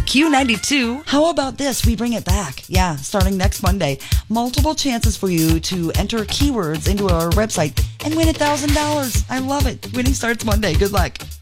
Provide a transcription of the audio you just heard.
Q92. How about this? We bring it back. Yeah, starting next Monday. Multiple chances for you to enter keywords into our website and win $1,000. I love it. Winning starts Monday. Good luck.